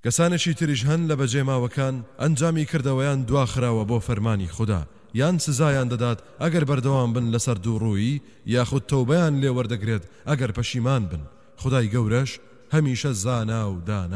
کەسانێکی تریش هەن لە بەجێماوەکان ئەنجامی کردەوەیان دواخراوە بۆ فەرمانی خوددا یان سزایان دەدات ئەگەر بەردەوام بن لەسەر دووڕوویی یاخود تەوبەیان لێ وەردەگرێت ئەگەر پەشیمان بن. خودای گەورەش هەمیشە زانا و دانا.